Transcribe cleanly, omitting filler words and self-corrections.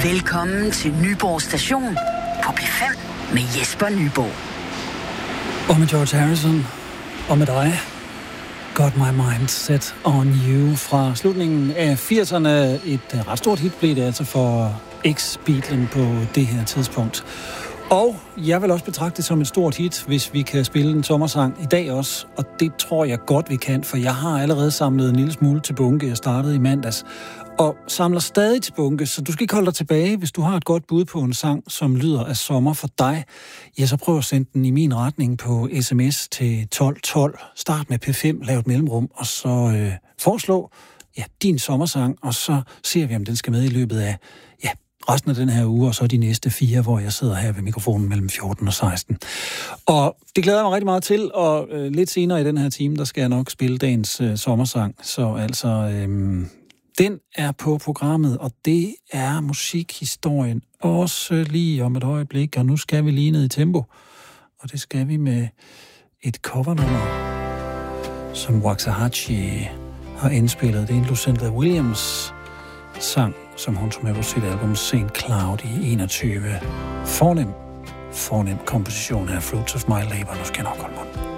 Velkommen til Nyborg Station på P5 med Jesper Nyborg. Og med George Harrison, og med dig, Got My Mind Set On You fra slutningen af 80'erne. Et ret stort hit blev det altså for ex-Beatlen på det her tidspunkt. Og jeg vil også betragte det som et stort hit, hvis vi kan spille en sommersang i dag også. Og det tror jeg godt, vi kan, for jeg har allerede samlet en lille smule til bunke. Jeg startede i mandags og samler stadig til bunke, så du skal ikke holde dig tilbage. Hvis du har et godt bud på en sang, som lyder af sommer for dig, ja, så prøv at sende den i min retning på sms til 1212. Start med P5, lav et mellemrum, og så foreslå din sommersang, og så ser vi, om den skal med i løbet af resten af den her uge, og så de næste 4, hvor jeg sidder her ved mikrofonen mellem 14 og 16. Og det glæder jeg mig rigtig meget til, og lidt senere i den her time, der skal jeg nok spille dagens sommersang. Så altså, den er på programmet, og det er musikhistorien også lige om et øjeblik, og nu skal vi lige ned i tempo. Og det skal vi med et covernummer, som Waxahachie har indspillet. Det er en Lucinda Williams sang, som hun tog med på sit album St. Cloud i 21. Fornem komposition af Fruits of My Labor. Nu skal jeg nok holde mig.